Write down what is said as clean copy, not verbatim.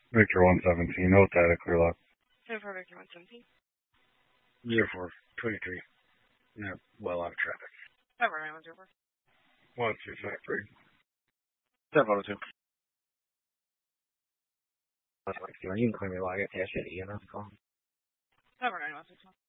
Victor 117, no static, clear lock. 04 Victor 117. 0423. Yeah, well out of traffic. Over 9104. 1253. 702. 喜歡英佢咪話嘅睇下出嚟嘅啦，講。 Over 9161.